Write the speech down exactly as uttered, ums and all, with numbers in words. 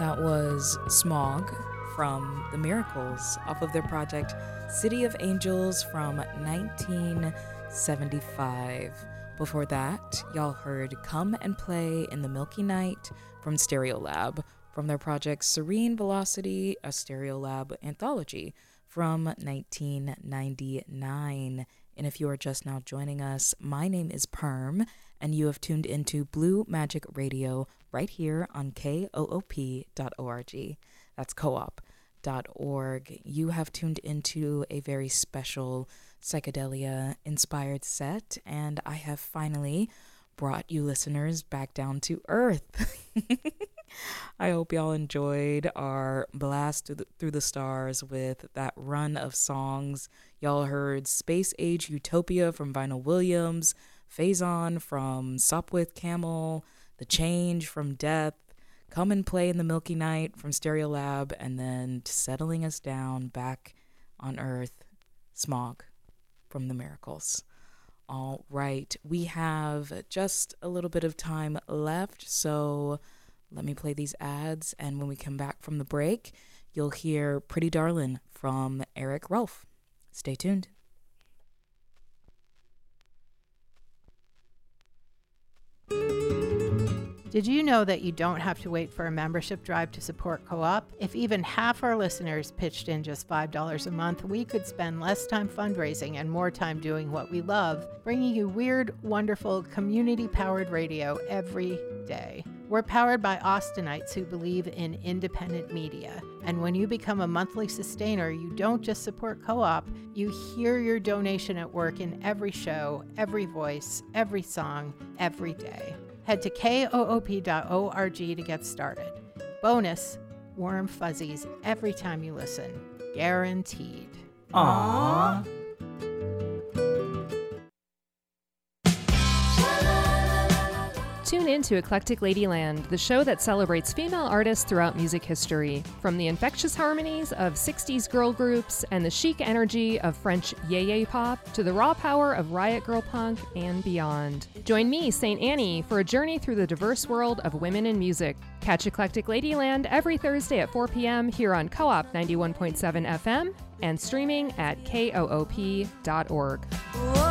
That was Smog from The Miracles off of their project City of Angels from nineteen seventy-five. Before that, y'all heard Come and Play in the Milky Night from Stereolab from their project Serene Velocity, a Stereolab anthology from nineteen ninety-nine. And if you are just now joining us, my name is Perm, and you have tuned into Blue Magic Radio right here on K O O P dot org. That's co-op dot org. You have tuned into a very special psychedelia-inspired set, and I have finally brought you listeners back down to earth. I hope y'all enjoyed our blast through the, through the stars with that run of songs. Y'all heard Space Age Utopia from Vinyl Williams, Phazon from Sopwith Camel, The Change from Death, Come and Play in the Milky Night from Stereolab, and then settling us down back on Earth, Smog from The Miracles. All right, we have just a little bit of time left, so let me play these ads, and when we come back from the break, you'll hear Pretty Darlin' from Eric Rolfe. Stay tuned. Did you know that you don't have to wait for a membership drive to support Co-op? If even half our listeners pitched in just five dollars a month, we could spend less time fundraising and more time doing what we love, bringing you weird, wonderful, community-powered radio every day. We're powered by Austinites who believe in independent media. And when you become a monthly sustainer, you don't just support Co-op, you hear your donation at work in every show, every voice, every song, every day. Head to K O O P dot org to get started. Bonus, warm fuzzies every time you listen. Guaranteed. Aww. Tune in to Eclectic Ladyland, the show that celebrates female artists throughout music history. From the infectious harmonies of sixties girl groups and the chic energy of French yay-yay pop to the raw power of riot girl punk and beyond. Join me, Saint Annie, for a journey through the diverse world of women in music. Catch Eclectic Ladyland every Thursday at four p.m. here on Co-op ninety-one point seven F M and streaming at K O O P dot org. Whoa.